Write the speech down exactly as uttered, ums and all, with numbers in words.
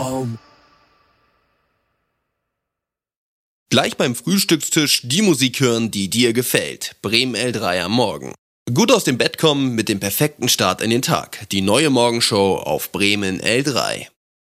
Traum. Gleich beim Frühstückstisch die Musik hören, die dir gefällt. Bremen L drei am Morgen. Gut aus dem Bett kommen mit dem perfekten Start in den Tag. Die neue Morgenshow auf Bremen L drei.